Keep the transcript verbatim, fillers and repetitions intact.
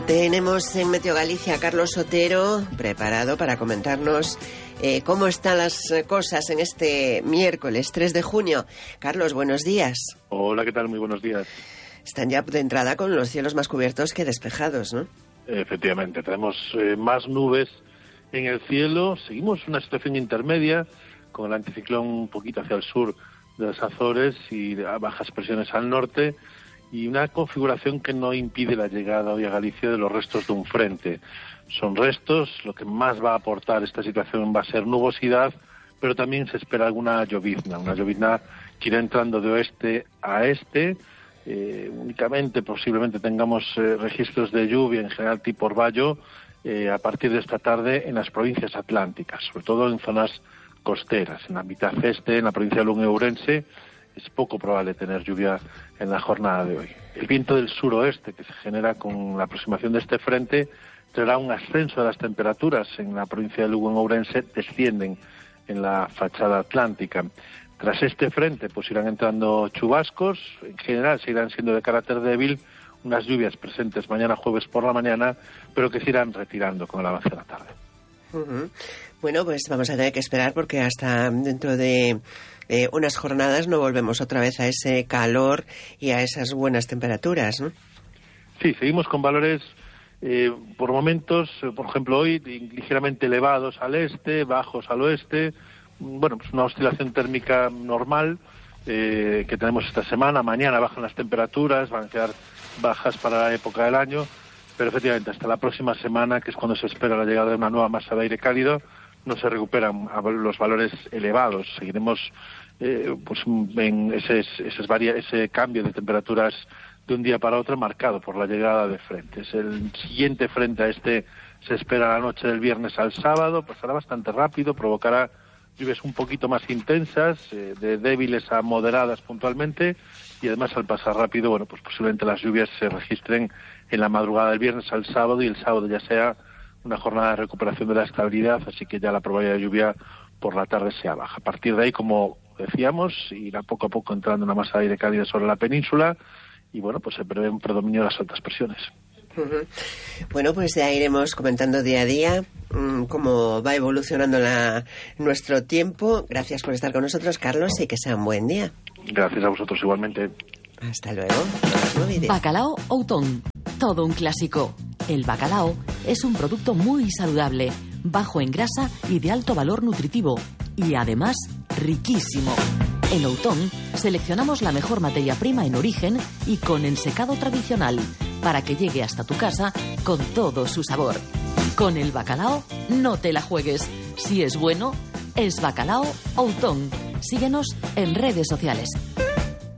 Tenemos en Meteo Galicia a Carlos Otero preparado para comentarnos eh, cómo están las cosas en este miércoles tres de junio. Carlos, buenos días. Hola, ¿qué tal? Muy buenos días. Están ya de entrada con los cielos más cubiertos que despejados, ¿no? Efectivamente, tenemos eh, más nubes en el cielo. Seguimos una situación intermedia con el anticiclón un poquito hacia el sur de las Azores y bajas presiones al norte, y una configuración que no impide la llegada hoy a Galicia de los restos de un frente. Son restos, lo que más va a aportar esta situación va a ser nubosidad, pero también se espera alguna llovizna, una llovizna que irá entrando de oeste a este. Eh, únicamente posiblemente tengamos eh, registros de lluvia en general tipo orvallo eh, a partir de esta tarde en las provincias atlánticas, sobre todo en zonas costeras, en la mitad este, en la provincia de Lugo y Ourense. Es poco probable tener lluvia en la jornada de hoy. El viento del suroeste que se genera con la aproximación de este frente traerá un ascenso de las temperaturas en la provincia de Lugo y Ourense, descienden en la fachada atlántica. Tras este frente pues irán entrando chubascos, en general seguirán siendo de carácter débil, unas lluvias presentes mañana jueves por la mañana, pero que se irán retirando con el avance de la tarde. Uh-huh. Bueno, pues vamos a tener que esperar porque hasta dentro de eh, unas jornadas no volvemos otra vez a ese calor y a esas buenas temperaturas, ¿no? Sí, seguimos con valores eh, por momentos, por ejemplo hoy, ligeramente elevados al este, bajos al oeste. Bueno, pues una oscilación térmica normal eh, que tenemos esta semana. Mañana bajan las temperaturas, van a quedar bajas para la época del año, pero efectivamente hasta la próxima semana, que es cuando se espera la llegada de una nueva masa de aire cálido, no se recuperan los valores elevados. Seguiremos eh, pues en ese, ese, ese, ese cambio de temperaturas de un día para otro marcado por la llegada de frentes. El siguiente frente a este se espera la noche del viernes al sábado, pasará bastante rápido, provocará lluvias un poquito más intensas, eh, de débiles a moderadas puntualmente, y además al pasar rápido, bueno, pues posiblemente las lluvias se registren en la madrugada del viernes al sábado, y el sábado ya sea una jornada de recuperación de la estabilidad, así que ya la probabilidad de lluvia por la tarde sea baja. A partir de ahí, como decíamos, irá poco a poco entrando una masa de aire cálido sobre la península, y bueno, pues se prevé un predominio de las altas presiones. Uh-huh. Bueno, pues ya iremos comentando día a día mmm, cómo va evolucionando la, nuestro tiempo. Gracias por estar con nosotros, Carlos, y que sea un buen día. Gracias a vosotros igualmente. Hasta luego. A las nueve y diez. Bacalao Outón, todo un clásico. El bacalao es un producto muy saludable, bajo en grasa y de alto valor nutritivo, y además riquísimo. En Outón seleccionamos la mejor materia prima en origen y con ensecado tradicional, para que llegue hasta tu casa con todo su sabor. Con el bacalao no te la juegues. Si es bueno, es Bacalao Outón. Síguenos en redes sociales.